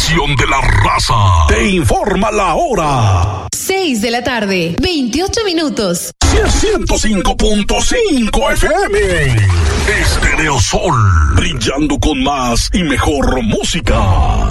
estación de la raza. Te informa la hora. 6 de la tarde, 28 minutos. 105.5 FM. Estéreo Sol. Brillando con más y mejor música.